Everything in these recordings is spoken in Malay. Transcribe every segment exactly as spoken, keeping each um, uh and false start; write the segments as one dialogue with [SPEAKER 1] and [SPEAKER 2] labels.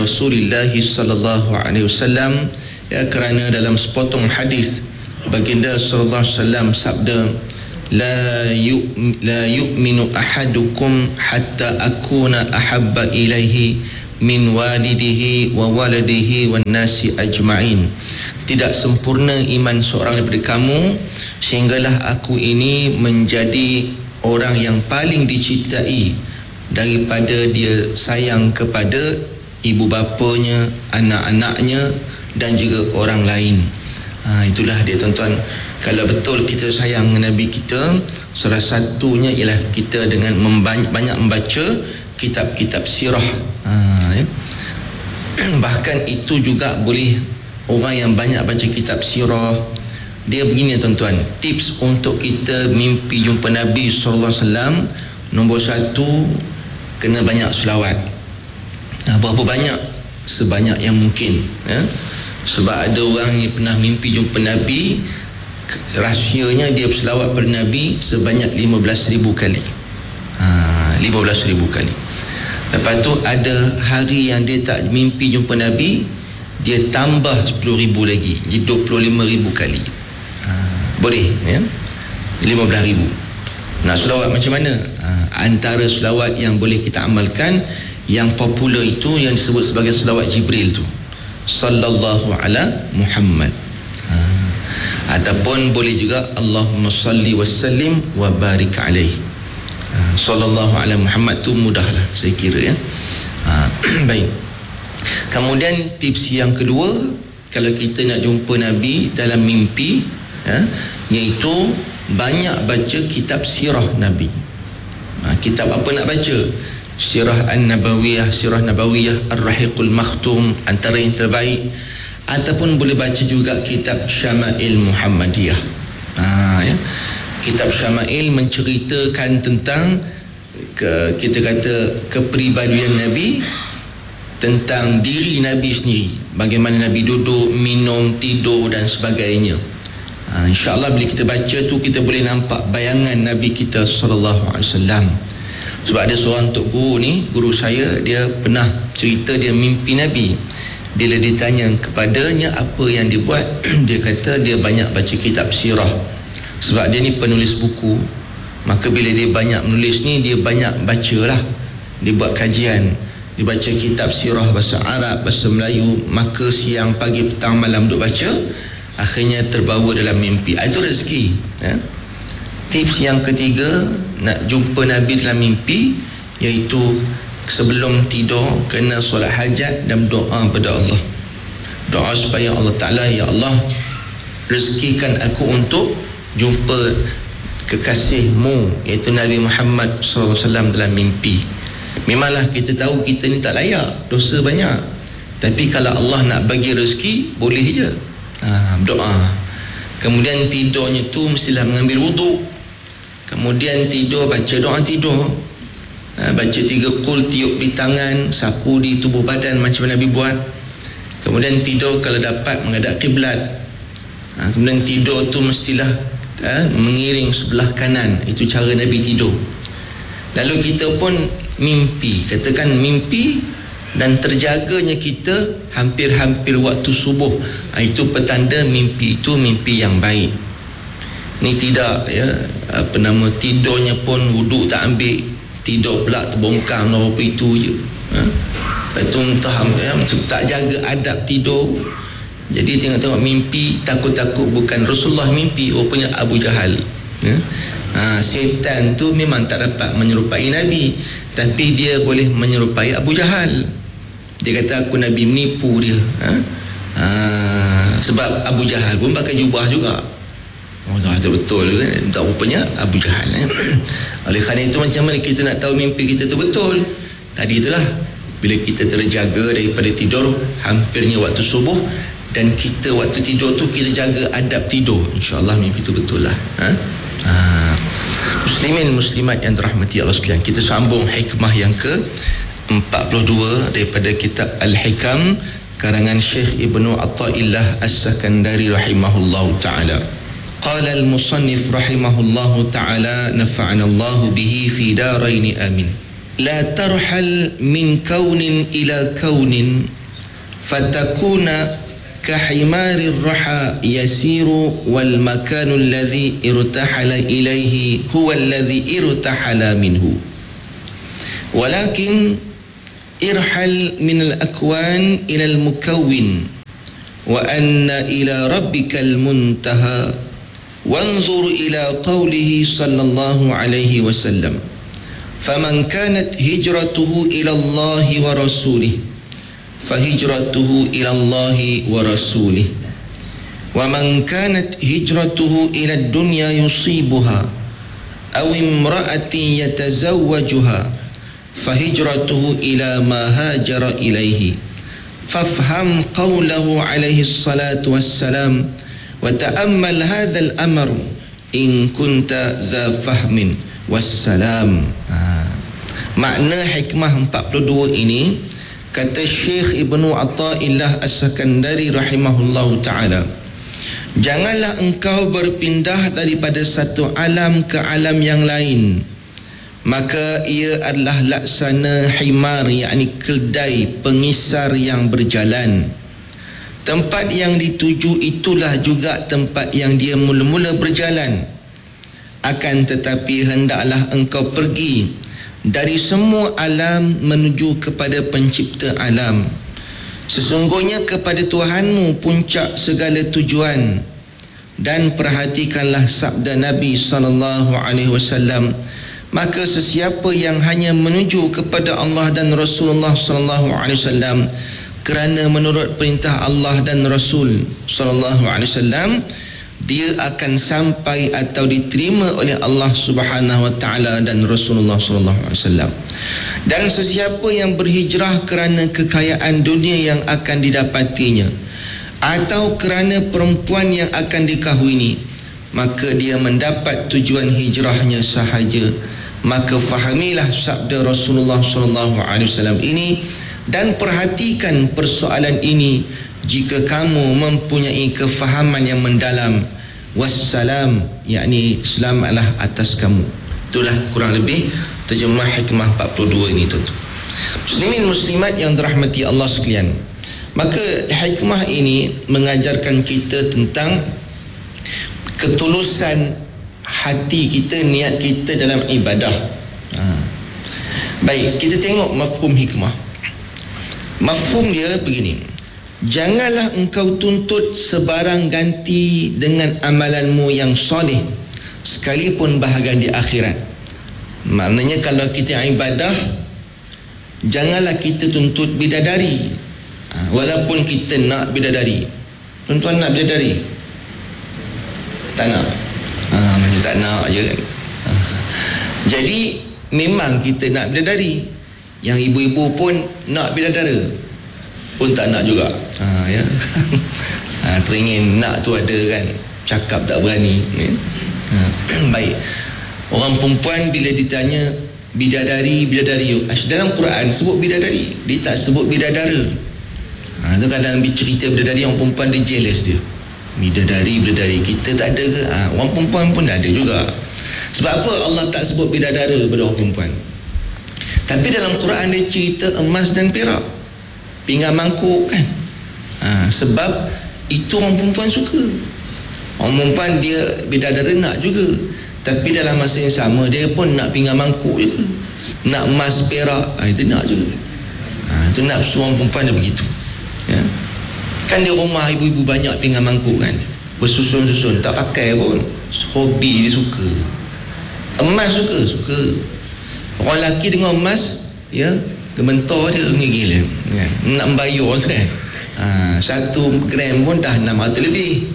[SPEAKER 1] Rasulullah sallallahu alaihi wasallam, ya, kerana dalam sepotong hadis baginda sallallahu alaihi wasallam sabda, la yu la yu'minu ahadukum hatta akuna ahabba ilaihi min walidihi wa waladihi wan nasi ajma'in. Tidak sempurna iman seorang daripada kamu sehinggalah aku ini menjadi orang yang paling dicintai daripada dia sayang kepada ibu bapanya, anak-anaknya dan juga orang lain. Ha, itulah dia tuan-tuan. Kalau betul kita sayang Nabi kita, salah satunya ialah kita dengan membanyak, banyak membaca kitab-kitab sirah. Ha, ya. Bahkan itu juga boleh orang yang banyak baca kitab sirah. Dia begini tuan-tuan, tips untuk kita mimpi jumpa Nabi sallallahu alaihi wasallam, nombor satu, kena banyak selawat. Ha, berapa banyak? Sebanyak yang mungkin, ya. Sebab ada orang yang pernah mimpi jumpa Nabi, rahsianya dia berselawat pada Nabi sebanyak lima belas ribu kali. Ha, lima belas ribu kali. Lepas tu ada hari yang dia tak mimpi jumpa Nabi, dia tambah sepuluh ribu lagi, jadi dua puluh lima ribu kali. Ha, boleh, ya, lima belas ribu. Nak selawat macam mana? Ha, antara selawat yang boleh kita amalkan, yang popular itu yang disebut sebagai selawat Jibril tu, sallallahu ala Muhammad. Ha, ataupun boleh juga Allahumma salli wa sallim wa barik alaih. Ha, sallallahu ala Muhammad tu mudahlah saya kira, ya. Ha, baik. Kemudian tips yang kedua, kalau kita nak jumpa Nabi dalam mimpi, ya, iaitu banyak baca kitab sirah Nabi. Ha, kitab apa nak baca? Sirah An-Nabawiyah, Sirah Nabawiyah, Ar-Rahiqul Makhtum, antara yang terbaik. Ataupun boleh baca juga kitab Syama'il Muhammadiyah. Ha, ya. Kitab Syama'il menceritakan tentang ke, kita kata kepribadian Nabi, tentang diri Nabi sendiri, bagaimana Nabi duduk, minum, tidur dan sebagainya. Ha, InsyaAllah bila kita baca tu, kita boleh nampak bayangan Nabi kita sallallahu alaihi wasallam. Sebab ada seorang tok guru ni, guru saya, dia pernah cerita dia mimpi Nabi. Bila ditanya kepadanya apa yang dia buat, dia kata dia banyak baca kitab sirah. Sebab dia ni penulis buku, maka bila dia banyak menulis ni, dia banyak baca lah. Dia buat kajian, dia baca kitab sirah bahasa Arab, bahasa Melayu, maka siang, pagi, petang, malam duk baca, akhirnya terbawa dalam mimpi. Itu rezeki, ya. Tips yang ketiga, nak jumpa Nabi dalam mimpi, iaitu sebelum tidur kena solat hajat dan doa pada Allah. Doa supaya Allah Ta'ala, ya Allah, rezekikan aku untuk jumpa kekasihmu, iaitu Nabi Muhammad sallallahu alaihi wasallam dalam mimpi. Memanglah kita tahu kita ni tak layak, dosa banyak, tapi kalau Allah nak bagi rezeki, boleh je. Ha, doa. Kemudian tidurnya tu mestilah mengambil wuduk. Kemudian tidur, baca doa tidur. Ha, baca tiga qul, tiup di tangan, sapu di tubuh badan macam Nabi buat. Kemudian tidur kalau dapat menghadap kiblat. Ha, kemudian tidur tu mestilah ha, mengiring sebelah kanan. Itu cara Nabi tidur. Lalu kita pun mimpi, katakan mimpi dan terjaganya kita hampir-hampir waktu subuh. Ha, itu petanda mimpi itu mimpi yang baik. Ni tidak, ya, apa nama, tidurnya pun wuduk tak ambil, tidur pula terbongkar apa itu je. Ha? Lepas tu entah, ya, macam tak jaga adab tidur. Jadi tengok-tengok mimpi, takut-takut bukan Rasulullah mimpi, rupanya Abu Jahal. Ya? Ha, setan tu memang tak dapat menyerupai Nabi, tapi dia boleh menyerupai Abu Jahal. Dia kata aku Nabi, menipu dia. Ha? Ha, sebab Abu Jahal pun pakai jubah juga. Oh, dah betul kan? Tak, rupanya Abu Jahal. Eh? Oleh kerana itu, macam mana kita nak tahu mimpi kita tu betul? Tadi itulah, bila kita terjaga daripada tidur hampirnya waktu subuh, dan kita waktu tidur tu kita jaga adab tidur, insya-Allah mimpi itu betul lah. Ha? Ha. Muslimin muslimat yang dirahmati Allah sekalian, kita sambung hikmah yang ke empat puluh dua daripada kitab Al-Hikam karangan Syekh Ibnu Athaillah As-Sakandari rahimahullahu taala. Qala al-musannif rahimahullahu taala, nafa'ana Allah bihi fi darain amin. La tarhal min kaunin ila kaunin fatakuna kahimari raha yasiru wal makanu alladhi irtahala ilaihi huwa alladhi irtahala minhu walakin irhal min al-akwan ila al-mukawwin wa anna ila rabbikal muntaha wanzur ila qawlihi sallallahu alaihi wasallam faman kanat hijratuhu ila Allah wa rasulih fahijratuhu ila Allah wa rasulih wa man kanat hijratuhu ila ad-dunya yusibuha aw imra'atin yatazawwajuha fahijratuhu ila ma hajara ilaihi fafham qawlahu alaihi salatu wassalam wa ta'ammal hadha al-amr in kunta za fahmin wassalam. Ha. Makna hikmah empat puluh dua ini, kata Syekh Ibnu Athaillah As-Sakandari rahimahullahu ta'ala, janganlah engkau berpindah daripada satu alam ke alam yang lain, maka ia adalah laksana himar, yakni keldai pengisar yang berjalan. Tempat yang dituju itulah juga tempat yang dia mula-mula berjalan. Akan tetapi hendaklah engkau pergi dari semua alam menuju kepada pencipta alam. Sesungguhnya kepada Tuhanmu puncak segala tujuan. Dan perhatikanlah sabda Nabi sallallahu alaihi wasallam, maka sesiapa yang hanya menuju kepada Allah dan Rasulullah sallallahu alaihi wasallam kerana menurut perintah Allah dan Rasul sallallahu alaihi wasallam, dia akan sampai atau diterima oleh Allah Subhanahu wa taala dan Rasulullah sallallahu alaihi wasallam. Dan sesiapa yang berhijrah kerana kekayaan dunia yang akan didapatinya atau kerana perempuan yang akan dikahwini, maka dia mendapat tujuan hijrahnya sahaja. Maka fahamilah sabda Rasulullah sallallahu alaihi wasallam ini dan perhatikan persoalan ini jika kamu mempunyai kefahaman yang mendalam. Wassalam, yakni selamatlah atas kamu. Itulah kurang lebih terjemah hikmah empat puluh dua ini, tuan. Muslimin muslimat yang dirahmati Allah sekalian, maka hikmah ini mengajarkan kita tentang ketulusan hati kita, niat kita dalam ibadah. Ha. Baik, kita tengok mafhum hikmah. Mafhum dia begini: janganlah engkau tuntut sebarang ganti dengan amalanmu yang soleh sekalipun bahagian di akhirat. Maknanya kalau kita ibadah, janganlah kita tuntut bidadari, ha, walaupun kita nak bidadari. Tuan-tuan nak bidadari? Tak nak? Ha, macam tak nak je kan. Ha. Jadi memang kita nak bidadari. Yang ibu-ibu pun nak bidadara pun tak nak juga. Ha, ya. Ha, teringin nak tu ada kan, cakap tak berani. Ya. Ha. Baik. Orang perempuan bila ditanya bidadari, bidadari, dalam Quran sebut bidadari, dia tak sebut bidadara. Ha, tu kadang cerita bidadari, orang perempuan dia jealous dia. Bidadari, bidadari, kita tak ada ke? Ha, orang perempuan pun ada juga. Sebab apa Allah tak sebut bidadara pada orang perempuan? Tapi dalam Quran dia cerita emas dan perak, pinggan mangkuk kan. Ha, sebab itu orang perempuan suka. Orang perempuan dia bidadara nak juga, tapi dalam masa yang sama dia pun nak pinggan mangkuk juga, nak emas perak. Ha, itu nak juga. Ha, itu nak orang perempuan dia begitu. Ya. Kan di rumah ibu-ibu banyak pinggan mangkuk kan, bersusun-susun, tak pakai pun. Hobi dia suka. Emas suka, suka. Orang lelaki dengan emas, ya, gementar dia gila kan? Nak membayar tu kan. Ha, satu gram pun dah enam ratus lebih.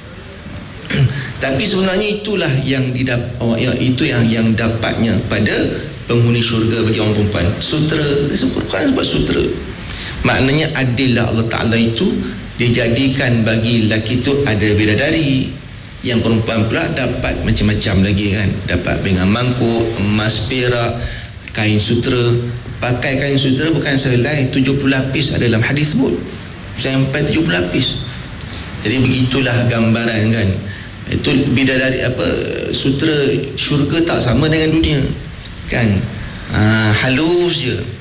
[SPEAKER 1] Tapi sebenarnya itulah yang didapat, oh, ya, itu yang yang dapatnya pada penghuni syurga bagi orang perempuan. Sutera, Quran sebut sutera. Maknanya adil lah Allah Ta'ala itu, dia jadikan bagi lelaki itu ada bidadari, yang perempuan pula dapat macam-macam lagi kan. Dapat pinggan mangkuk, emas perak, kain sutera. Pakai kain sutera bukan selai, tujuh puluh lapis ada dalam hadis sebut, sampai tujuh puluh lapis. Jadi begitulah gambaran kan. Itu bidadari apa, sutera syurga tak sama dengan dunia kan. Ha, halus je.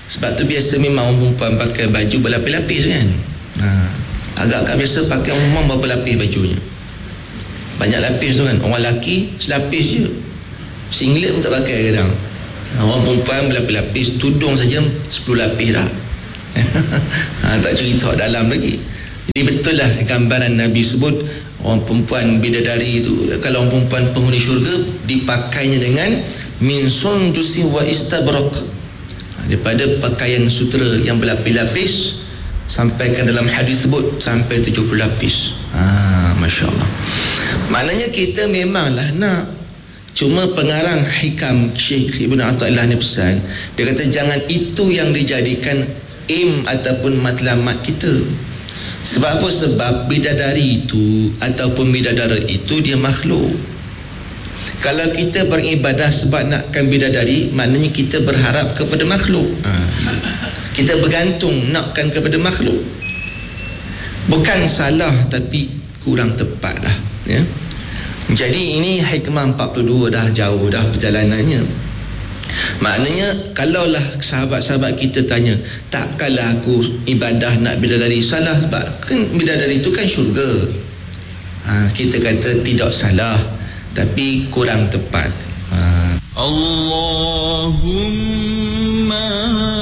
[SPEAKER 1] Sebab tu biasa memang orang perempuan pakai baju berlapis-lapis kan. Ha, agak-agak biasa pakai orang memang berlapis bajunya. Banyak lapis tu kan. Orang lelaki selapis je. Singlet pun tak pakai kadang. Orang perempuan berlapis-lapis, tudung saja sepuluh lapis dah. Ha, tak cerita dalam lagi. Jadi betul lah gambaran Nabi sebut orang perempuan bidadari itu, kalau orang perempuan penghuni syurga dipakainya dengan min sundusi wa istabraq, daripada pakaian sutera yang berlapis-lapis, sampaikan dalam hadis sebut sampai tujuh puluh lapis. Ha, Masya Allah. Maknanya kita memanglah nak, cuma pengarang hikam Syekh Ibn Athaillah ni pesan, dia kata jangan itu yang dijadikan aim ataupun matlamat kita. Sebab apa? Sebab bidadari itu ataupun bidadara itu dia makhluk. Kalau kita beribadah sebab nakkan bidadari, maknanya kita berharap kepada makhluk. Ha. Kita bergantung nakkan kepada makhluk. Bukan salah, tapi kurang tepat lah, ya. Jadi ini hikmah empat puluh dua, dah jauh dah perjalanannya. Maknanya kalaulah sahabat-sahabat kita tanya, takkanlah aku ibadah nak bidadari, salah sebab kan bidadari itu kan syurga. Ha, kita kata tidak salah, tapi kurang tepat. Ha. Allahumma